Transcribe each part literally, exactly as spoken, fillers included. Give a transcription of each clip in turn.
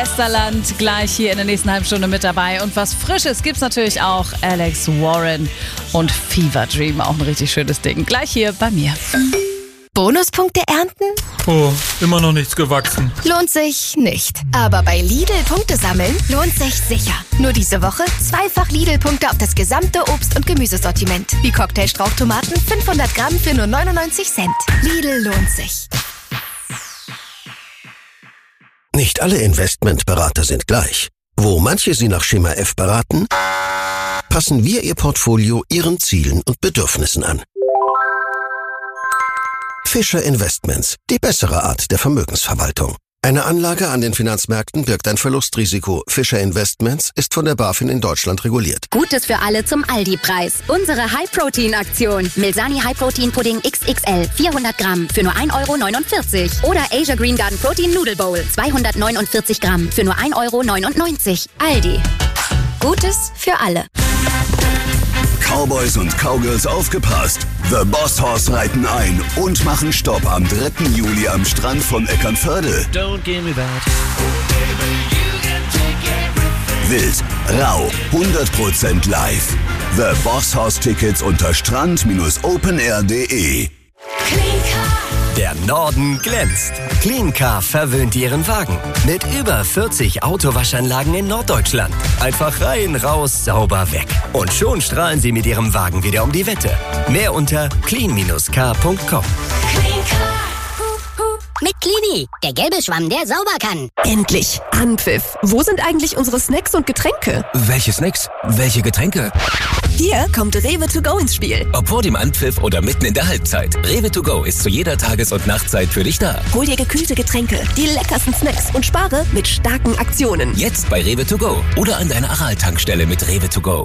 Westerland gleich hier in der nächsten halben Stunde mit dabei. Und was Frisches gibt's natürlich auch. Alex Warren und Fever Dream, auch ein richtig schönes Ding. Gleich hier bei mir. Bonuspunkte ernten? Oh, immer noch nichts gewachsen. Lohnt sich nicht. Aber bei Lidl Punkte sammeln lohnt sich sicher. Nur diese Woche zweifach Lidl-Punkte auf das gesamte Obst- und Gemüsesortiment. Wie Cocktail-Strauchtomaten fünfhundert Gramm für nur neunundneunzig Cent. Lidl lohnt sich. Nicht alle Investmentberater sind gleich. Wo manche Sie nach Schema F beraten, passen wir Ihr Portfolio Ihren Zielen und Bedürfnissen an. Fischer Investments, die bessere Art der Vermögensverwaltung. Eine Anlage an den Finanzmärkten birgt ein Verlustrisiko. Fischer Investments ist von der BaFin in Deutschland reguliert. Gutes für alle zum Aldi-Preis. Unsere High-Protein-Aktion. Milsani High-Protein-Pudding X X L vierhundert Gramm für nur ein Euro neunundvierzig. Oder Asia Green Garden Protein Noodle Bowl zweihundertneunundvierzig Gramm für nur ein Euro neunundneunzig. Aldi. Gutes für alle. Cowboys und Cowgirls aufgepasst. The Boss Horse reiten ein und machen Stopp am dritten Juli am Strand von Eckernförde. Don't give me that. Wild, rau, hundert Prozent live. The Boss Horse Tickets unter strand Bindestrich openair punkt de. Der Norden glänzt. Cleancar verwöhnt Ihren Wagen. Mit über vierzig Autowaschanlagen in Norddeutschland. Einfach rein, raus, sauber weg. Und schon strahlen Sie mit Ihrem Wagen wieder um die Wette. Mehr unter clean Bindestrich car punkt com. Mit Clini, der gelbe Schwamm, der sauber kann. Endlich! Anpfiff! Wo sind eigentlich unsere Snacks und Getränke? Welche Snacks? Welche Getränke? Hier kommt Rewe to go ins Spiel. Ob vor dem Anpfiff oder mitten in der Halbzeit. Rewe to go ist zu jeder Tages- und Nachtzeit für dich da. Hol dir gekühlte Getränke, die leckersten Snacks und spare mit starken Aktionen. Jetzt bei Rewe to go oder an deiner Aral-Tankstelle mit Rewe to go.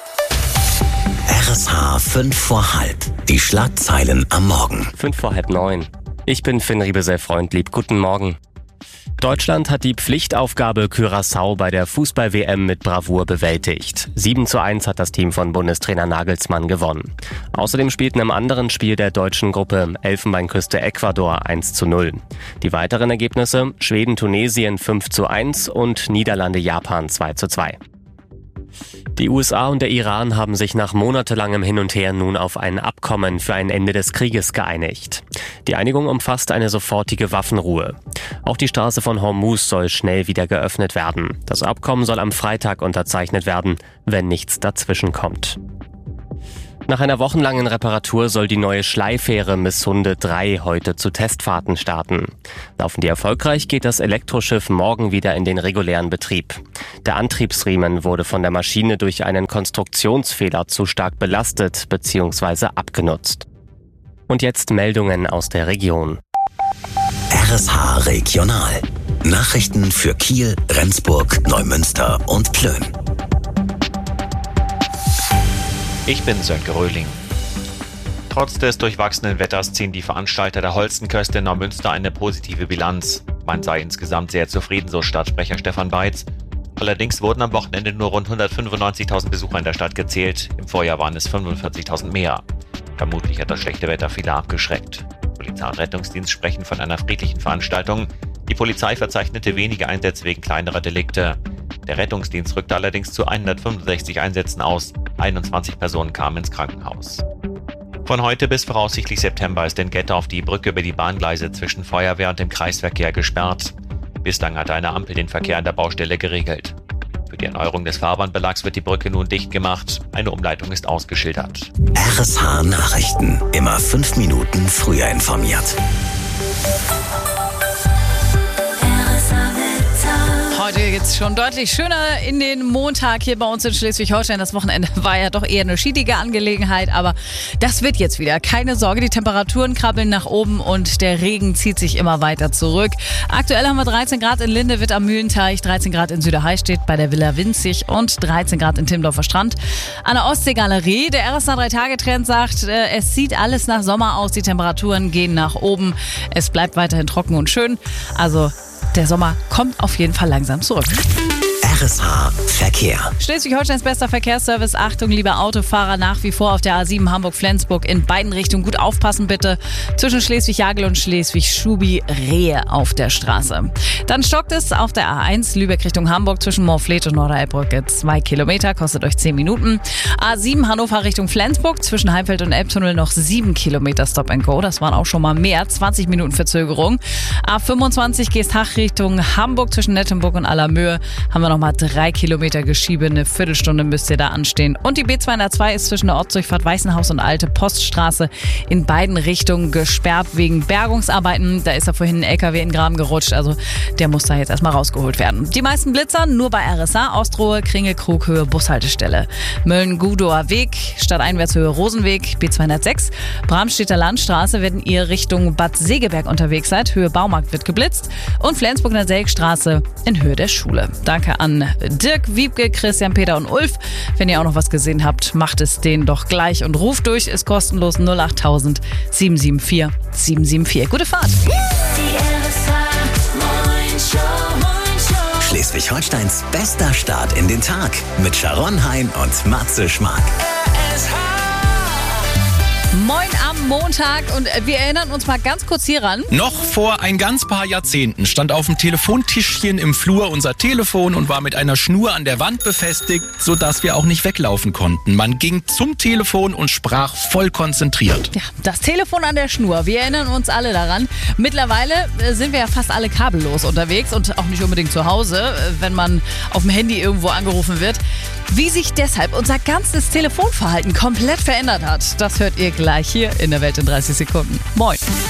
R S H fünf vor halb. Die Schlagzeilen am Morgen. Fünf vor halb neun. Ich bin Finn Riebesell-Freundlieb. Guten Morgen. Deutschland hat die Pflichtaufgabe Curaçao bei der Fußball-W M mit Bravour bewältigt. sieben zu eins hat das Team von Bundestrainer Nagelsmann gewonnen. Außerdem spielten im anderen Spiel der deutschen Gruppe Elfenbeinküste Ecuador eins zu null. Die weiteren Ergebnisse: Schweden-Tunesien fünf zu eins und Niederlande-Japan zwei zu zwei. Die U S A und der Iran haben sich nach monatelangem Hin und Her nun auf ein Abkommen für ein Ende des Krieges geeinigt. Die Einigung umfasst eine sofortige Waffenruhe. Auch die Straße von Hormuz soll schnell wieder geöffnet werden. Das Abkommen soll am Freitag unterzeichnet werden, wenn nichts dazwischenkommt. Nach einer wochenlangen Reparatur soll die neue Schleifähre Missunde drei heute zu Testfahrten starten. Laufen die erfolgreich, geht das Elektroschiff morgen wieder in den regulären Betrieb. Der Antriebsriemen wurde von der Maschine durch einen Konstruktionsfehler zu stark belastet bzw. abgenutzt. Und jetzt Meldungen aus der Region. R S H Regional. Nachrichten für Kiel, Rendsburg, Neumünster und Plön. Ich bin Sönke Röhling. Trotz des durchwachsenen Wetters ziehen die Veranstalter der Holstenköste in Neumünster eine positive Bilanz. Man sei insgesamt sehr zufrieden, so Stadtsprecher Stefan Beitz. Allerdings wurden am Wochenende nur rund hundertfünfundneunzigtausend Besucher in der Stadt gezählt. Im Vorjahr waren es fünfundvierzigtausend mehr. Vermutlich hat das schlechte Wetter viele abgeschreckt. Polizei und Rettungsdienst sprechen von einer friedlichen Veranstaltung. Die Polizei verzeichnete wenige Einsätze wegen kleinerer Delikte. Der Rettungsdienst rückte allerdings zu hundertfünfundsechzig Einsätzen aus. einundzwanzig Personen kamen ins Krankenhaus. Von heute bis voraussichtlich September ist in Gettorf die Brücke über die Bahngleise zwischen Feuerwehr und dem Kreisverkehr gesperrt. Bislang hatte eine Ampel den Verkehr an der Baustelle geregelt. Für die Erneuerung des Fahrbahnbelags wird die Brücke nun dicht gemacht. Eine Umleitung ist ausgeschildert. R S H Nachrichten. Immer fünf Minuten früher informiert. Heute geht's schon deutlich schöner in den Montag hier bei uns in Schleswig-Holstein. Das Wochenende war ja doch eher eine schiedige Angelegenheit, aber das wird jetzt wieder. Keine Sorge, die Temperaturen krabbeln nach oben und der Regen zieht sich immer weiter zurück. Aktuell haben wir dreizehn Grad in Lindewitt am Mühlenteich, dreizehn Grad in Süderheistedt bei der Villa Winzig und dreizehn Grad in Timmendorfer Strand. An der Ostseegalerie, der R S H drei Tage Trend sagt, äh, es sieht alles nach Sommer aus, die Temperaturen gehen nach oben. Es bleibt weiterhin trocken und schön, also der Sommer kommt auf jeden Fall langsam zurück. R S H Verkehr. Schleswig-Holsteins bester Verkehrsservice. Achtung, liebe Autofahrer, nach wie vor auf der A sieben Hamburg-Flensburg in beiden Richtungen. Gut aufpassen bitte. Zwischen Schleswig-Jagel und Schleswig-Schubi-Rehe auf der Straße. Dann stockt es auf der A eins Lübeck Richtung Hamburg zwischen Moorfleet und Norderelbbrücke. Zwei Kilometer, kostet euch zehn Minuten. A sieben Hannover Richtung Flensburg zwischen Heimfeld und Elbtunnel noch sieben Kilometer Stop and Go. Das waren auch schon mal mehr. zwanzig Minuten Verzögerung. A fünfundzwanzig Geesthacht Richtung Hamburg zwischen Nettenburg und Allermöhe haben wir nochmal drei Kilometer Geschiebe. Eine Viertelstunde müsst ihr da anstehen. Und die B zweihundertzwei ist zwischen der Ortsdurchfahrt Weißenhaus und Alte Poststraße in beiden Richtungen gesperrt wegen Bergungsarbeiten. Da ist ja vorhin ein L K W in den Graben gerutscht. Also der muss da jetzt erstmal rausgeholt werden. Die meisten Blitzer nur bei R S A, Ostrohe, Kringelkrug, Höhe Bushaltestelle. Mölln-Gudower Weg, Stadteinwärtshöhe Rosenweg, B zweihundertsechs. Bramstedter Landstraße, wenn ihr Richtung Bad Segeberg unterwegs seid. Höhe Baumarkt wird geblitzt. Und Flensburg in der Selkstraße in Höhe der Schule. Danke an Dirk, Wiebke, Christian, Peter und Ulf. Wenn ihr auch noch was gesehen habt, macht es denen doch gleich und ruft durch. Ist kostenlos null achttausend sieben sieben vier sieben sieben vier. Gute Fahrt. Schleswig-Holsteins bester Start in den Tag mit Sharon Hein und Matze Schmark. Moin am Montag und wir erinnern uns mal ganz kurz hieran. Noch vor ein ganz paar Jahrzehnten stand auf dem Telefontischchen im Flur unser Telefon und war mit einer Schnur an der Wand befestigt, sodass wir auch nicht weglaufen konnten. Man ging zum Telefon und sprach voll konzentriert. Ja, das Telefon an der Schnur, wir erinnern uns alle daran. Mittlerweile sind wir ja fast alle kabellos unterwegs und auch nicht unbedingt zu Hause, wenn man auf dem Handy irgendwo angerufen wird. Wie sich deshalb unser ganzes Telefonverhalten komplett verändert hat, das hört ihr gleich hier in der Welt in dreißig Sekunden. Moin.